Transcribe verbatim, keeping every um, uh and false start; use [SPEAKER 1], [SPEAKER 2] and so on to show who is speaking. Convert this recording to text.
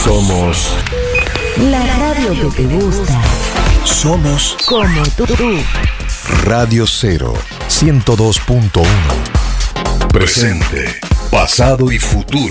[SPEAKER 1] Somos
[SPEAKER 2] la radio que te gusta.
[SPEAKER 1] Somos
[SPEAKER 2] como tú.
[SPEAKER 1] Radio Cero ciento dos punto uno. Presente, pasado y futuro.